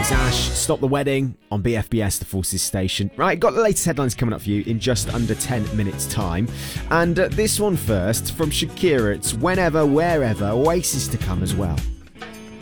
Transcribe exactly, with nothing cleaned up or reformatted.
It's Ash, Stop the Wedding on B F B S, the Forces station. Right, got the latest headlines coming up for you in just under ten minutes time. And uh, this one first, from Shakira, it's Whenever, Wherever, Oasis to come as well.